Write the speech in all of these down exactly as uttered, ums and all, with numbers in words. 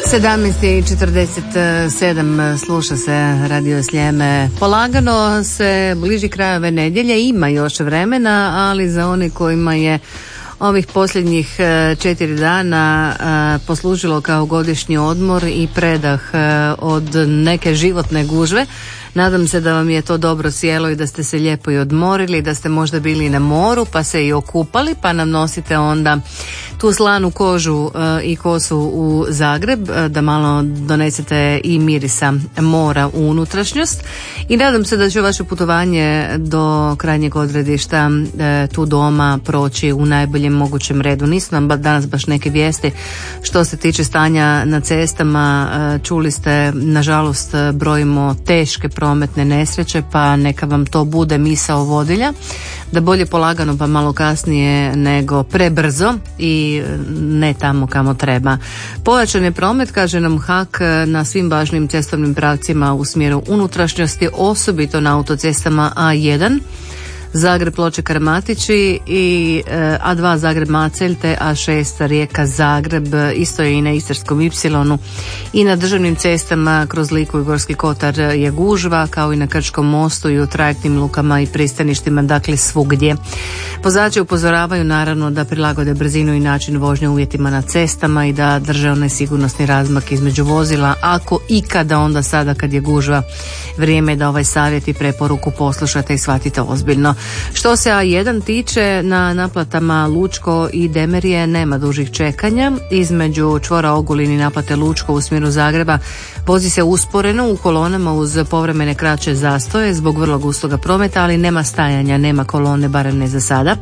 sedamnaest i četrdeset sedam sluša se Radio Sljeme. Polagano se bliži kraj ove nedjelje, ima još vremena, ali za one kojima je ovih posljednjih četiri dana poslužilo kao godišnji odmor i predah od neke životne gužve, nadam se da vam je to dobro sjelo i da ste se lijepo i odmorili, da ste možda bili na moru pa se i okupali, pa nam nosite onda tu slanu kožu uh, i kosu u Zagreb, uh, da malo donesete i mirisa mora u unutrašnjost i nadam se da će vaše putovanje do krajnjeg odredišta uh, tu doma proći u najboljem mogućem redu. Nisu nam danas baš neke vijesti što se tiče stanja na cestama, uh, čuli ste, nažalost brojimo teške prometne nesreće, pa neka vam to bude misao vodilja, da bolje polagano pa malo kasnije nego prebrzo i ne tamo kamo treba. Pojačan je promet, kaže nam H A K, na svim važnim cestovnim pravcima u smjeru unutrašnjosti, osobito na autocestama A jedan, Zagreb Ploče Karamatići i A dva Zagreb Macelj te A šest Rijeka Zagreb, isto je i na Istarskom Ipsilonu i na državnim cestama kroz Liku i Gorski Kotar je gužva, kao i na Krčkom mostu i u trajektnim lukama i pristaništima, dakle svugdje. Vozači upozoravaju naravno da prilagode brzinu i način vožnje uvjetima na cestama i da drže onaj sigurnosni razmak između vozila, ako ikada onda sada kad je gužva. Vrijeme je da ovaj savjet i preporuku poslušate i shvatite ozbiljno. Što se A jedan tiče, na naplatama Lučko i Demerije nema dužih čekanja. Između čvora Ogulin i naplate Lučko u smjeru Zagreba vozi se usporeno u kolonama uz povremene kraće zastoje zbog vrlo gustoga prometa, ali nema stajanja, nema kolone, barem ne za sada.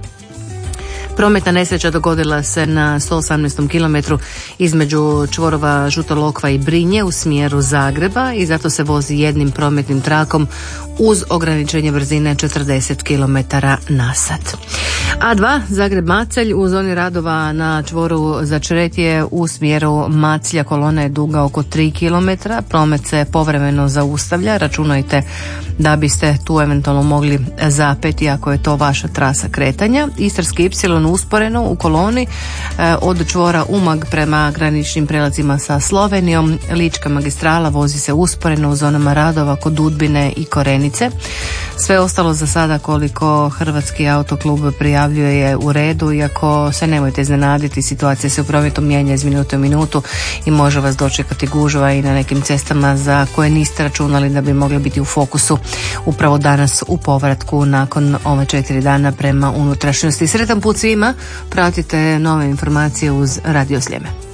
Prometna nesreća dogodila se na sto osamnaestom kilometru između čvorova Žuta Lokva i Brinje u smjeru Zagreba i zato se vozi jednim prometnim trakom uz ograničenje brzine četrdeset kilometara na sat. A dva Zagreb Macelj u zoni radova na čvoru Začretje u smjeru Maclja kolona je duga oko tri kilometra, promet se povremeno zaustavlja, računajte da biste tu eventualno mogli zapeti ako je to vaša trasa kretanja. Istarski Ipsilon usporeno u koloni eh, od čvora Umag prema graničnim prelazima sa Slovenijom. Lička magistrala vozi se usporeno u zonama radova kod Udbine i Korenice. Sve ostalo za sada koliko Hrvatski autoklub prijavljuje je u redu, iako se nemojte iznenaditi, situacija se u prometu mijenja iz minute u minutu i može vas dočekati gužva i na nekim cestama za koje niste računali da bi mogli biti u fokusu upravo danas u povratku nakon ove četiri dana prema unutrašnjosti. Sretan put svima, pratite nove informacije uz Radio Sljeme.